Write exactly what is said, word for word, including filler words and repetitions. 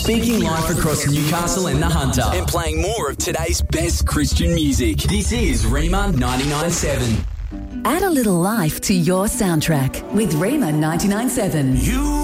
Speaking live across Newcastle and the Hunter and playing more of today's best Christian music. This is Rema ninety-nine point seven. Add a little life to your soundtrack with Rema ninety-nine point seven. You